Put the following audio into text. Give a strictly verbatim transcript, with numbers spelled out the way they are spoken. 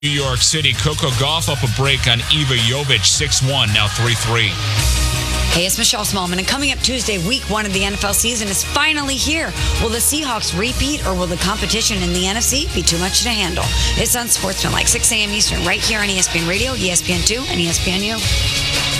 New York City, Coco Gauff up a break on Iva Jovic, six one, now three three. Hey, it's Michelle Smallman, and coming up Tuesday, week one of the N F L season is finally here. Will the Seahawks repeat, or will the competition in the N F C be too much to handle? It's on Sportsman, like six a.m. Eastern, right here on E S P N Radio, E S P N two, and E S P N U.